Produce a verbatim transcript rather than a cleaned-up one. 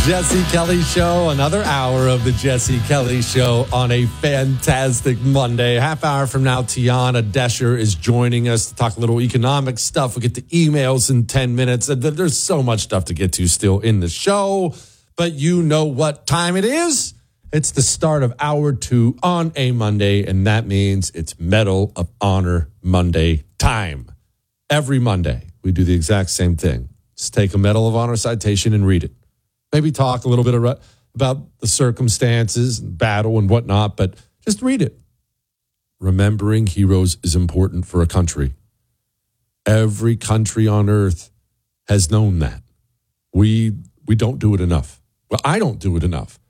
Jesse Kelly Show, another hour of the Jesse Kelly Show on a fantastic Monday. Half hour from now, Tiana Desher is joining us to talk a little economic stuff. We'll get to emails in ten minutes. There's so much stuff to get to still in the show, but you know what time it is. It's the start of hour two on a Monday, and that means it's Medal of Honor Monday time. Every Monday, we do the exact same thing. Just take a Medal of Honor citation and read it. Maybe talk a little bit about the circumstances and battle and whatnot, but just read it. Remembering heroes is important for a country. Every country on earth has known that. We we don't do it enough. Well, I don't do it enough.